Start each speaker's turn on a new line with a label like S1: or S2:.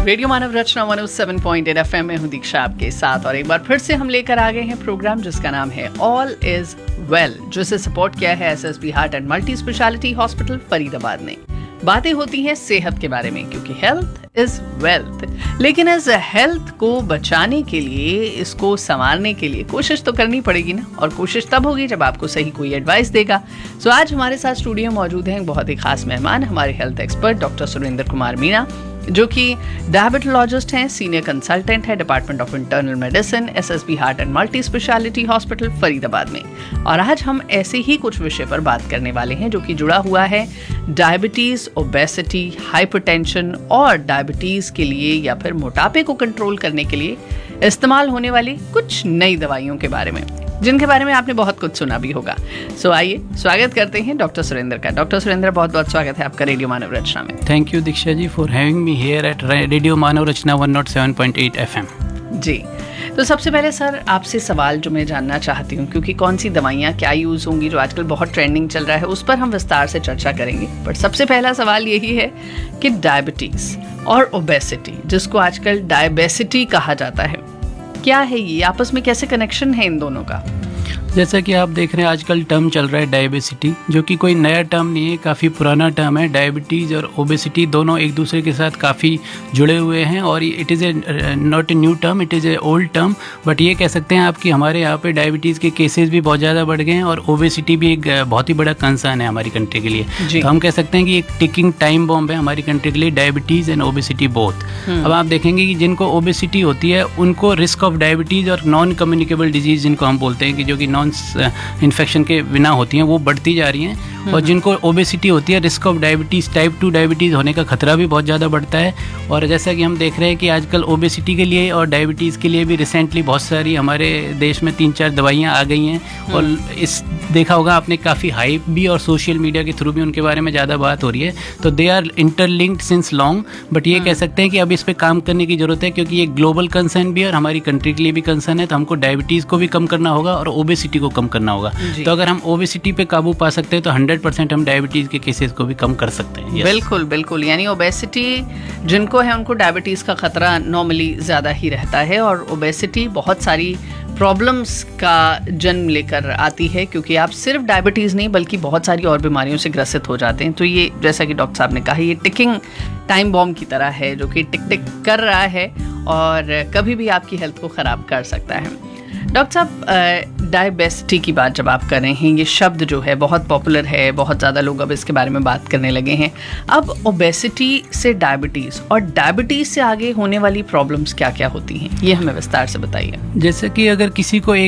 S1: Radio मानव रचना 107.8 FM में हूँ दीक्षा आपके साथ और एक बार फिर से हम लेकर आ गए हैं प्रोग्राम जिसका नाम है ऑल इज वेल, जिसे सपोर्ट किया है SSB heart and multi speciality hospital Faridabad ने। बातें होती हैं सेहत के बारे में क्योंकि हेल्थ इज वेल्थ, लेकिन इस हेल्थ को बचाने के लिए, इसको संवारने के लिए कोशिश तो करनी पड़ेगी ना, और कोशिश तब होगी जब आपको सही कोई एडवाइस देगा। सो आज हमारे साथ स्टूडियो में मौजूद हैं बहुत ही खास मेहमान, हमारे health expert doctor Surendra Kumar Meena, जो कि डायबिटोलॉजिस्ट हैं, सीनियर कंसल्टेंट है department of internal medicine, SSB heart and multi speciality hospital Faridabad में। और आज हम ऐसे ही कुछ विषय पर बात करने वाले हैं जो कि जुड़ा हुआ है डायबिटीज़, ओबेसिटी, हाइपरटेंशन और डायबिटीज़ के लिए या फिर मोटापे को कंट्रोल करने के लिए इस्तेमाल होने वाली कुछ नई दवाइयों के बारे में, जिनके बारे में आपने बहुत कुछ सुना भी होगा। सो आइए स्वागत करते हैं डॉक्टर सुरेंद्र का। डॉक्टर सुरेंद्र, बहुत बहुत स्वागत है आपका रेडियो मानव रचना में।
S2: Thank you Diksha ji for having me here at radio Manav Rachna 107.8 FM।
S1: जी, तो सबसे पहले सर आपसे सवाल जो मैं जानना चाहती हूँ, क्योंकि कौन सी दवाइयाँ क्या यूज़ होंगी जो आजकल बहुत ट्रेंडिंग चल रहा है, उस पर हम विस्तार से चर्चा करेंगे। बट सबसे पहला सवाल यही है कि डायबिटीज़ और ओबेसिटी, जिसको आजकल डायबेसिटी कहा जाता है, क्या है ये, आपस में कैसे कनेक्शन है इन दोनों का?
S2: जैसा कि आप देख रहे हैं आजकल टर्म चल रहा है डायबिसिटी, जो कि कोई नया टर्म नहीं है, काफ़ी पुराना टर्म है। डायबिटीज़ और ओबेसिटी दोनों एक दूसरे के साथ काफ़ी जुड़े हुए हैं और it is a not a new term, it is a old term. But ये कह सकते हैं आप कि हमारे यहाँ पे डायबिटीज़ के केसेस भी बहुत ज़्यादा बढ़ गए हैं और ओबेसिटी भी एक बहुत ही बड़ा कंसर्न है हमारी कंट्री के लिए। तो हम कह सकते हैं कि एक टिकिंग टाइम बॉम्ब है हमारी कंट्री के लिए, डायबिटीज़ एंड ओबेसिटी बोथ। अब आप देखेंगे कि जिनको ओबेसिटी होती है उनको रिस्क ऑफ डायबिटीज़ और नॉन कम्युनिकेबल डिजीज़ जिनको हम बोलते हैं कि जो कि इन्फेक्शन के बिना होती हैं, वो बढ़ती जा रही हैं। और जिनको ओबेसिटी होती है, risk of diabetes, type 2 diabetes होने का खतरा भी बहुत ज़्यादा बढ़ता है। और जैसा कि हम देख रहे हैं कि आजकल ओबेसिटी के लिए और डायबिटीज़ के लिए भी रिसेंटली बहुत सारी हमारे देश में 3-4 दवाइयाँ आ गई हैं। और इस देखा होगा आपने, काफ़ी हाइप भी और सोशल मीडिया के थ्रू भी उनके बारे में ज़्यादा बात हो रही है। तो they are interlinked since long, but ये कह सकते हैं कि अब इस पर काम करने की ज़रूरत है, क्योंकि ये ग्लोबल कंसर्न भी है और हमारी कंट्री के लिए भी कंसर्न है। तो हमको डायबिटीज़ को भी कम करना होगा और ओबेसिटी को कम करना होगा। तो अगर हम ओबेसिटी पे काबू पा सकते हैं तो 100% हम डायबिटीज़ के केसेस को भी कम कर सकते हैं।
S1: बिल्कुल बिल्कुल, यानी ओबेसिटी जिनको है उनको डायबिटीज़ का खतरा नॉर्मली ज़्यादा ही रहता है और ओबेसिटी बहुत सारी प्रॉब्लम्स का जन्म लेकर आती है, क्योंकि आप सिर्फ डायबिटीज़ नहीं बल्कि बहुत सारी और बीमारियों से ग्रसित हो जाते हैं। तो ये जैसा कि डॉक्टर साहब ने कहा, ये टिकिंग टाइम बॉम्ब की तरह है जो कि टिक टिक कर रहा है और कभी भी आपकी हेल्थ को ख़राब कर सकता है। डॉक्टर साहब, डायबेसिटी की बात जब आप कर रहे हैं, ये शब्द जो है बहुत पॉपुलर है, बहुत ज़्यादा लोग अब इसके बारे में बात करने लगे हैं। अब ओबेसिटी से डायबिटीज़ और डायबिटीज़ से आगे होने वाली प्रॉब्लम्स क्या क्या होती हैं, ये हमें विस्तार से बताइए।
S2: जैसे कि अगर किसी को एक